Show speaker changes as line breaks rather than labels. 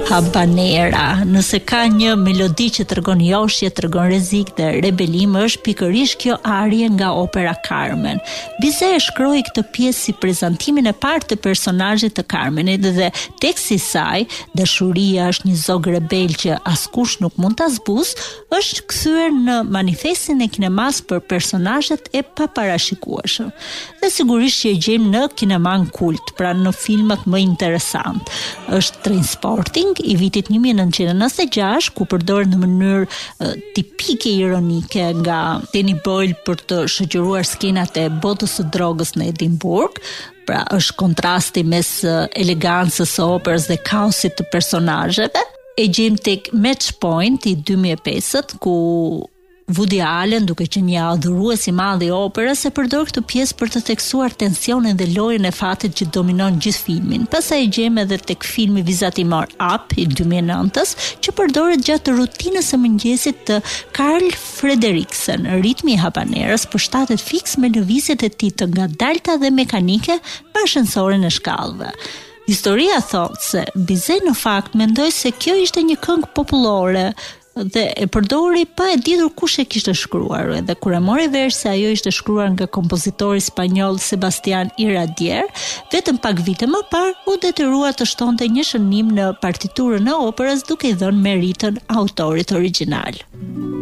Habanera, nëse ka një melodi që tregon joshje, tregon rrezik dhe rebelim, është pikërisht kjo arje nga opera Carmen. Bizet e shkroi këtë pjesë si prezantimin e parë të personazhit të Carmenit dhe teksti i saj, dashuria është një zog rebel që askush nuk mund ta zbuz, është kthyer në manifestin e kinemas për personazhet e paparashikueshëm. Dhe sigurisht që e gjejmë në kineman kult, pra në filmat më interesant. Është Trainspotting i vitit 1996, ku përdoret në mënyrë tipike ironike nga Danny Boyle për të shoqëruar skenat e botës së drogës në Edinburgh. Pra është kontrasti mes elegancës së operës dhe kaosit të personazheve. E gjejmë tek Match Point i 2005, ku Woody Allen, duke qenë një adhurues i madh i operës, e përdor këtë pjesë për të theksuar tensionin dhe lojën e fatit që dominon gjithë filmin. Pastaj e gjejmë edhe tek filmi vizatimor Up i 2009-s, që përdoret gjatë rutinës së mëngjesit të Carl Frederiksen. Ritmi i habanerës përshtatet fiks me lëvizjet e tij të ngadalta dhe mekanike pa ashensorin e shkallëve. Historia thotë se Bizet në fakt mendoi se kjo ishte një këngë popullore dhe e përdori pa e ditur kush e kishte shkruar, dhe kur e mori vesh se ajo ishte shkruar nga kompozitori spanjoll Sebastián Iradier, vetëm pak vite më parë u detyrua të shtonte një shënim në partiturën e operës, duke i dhënë meritën autorit origjinal.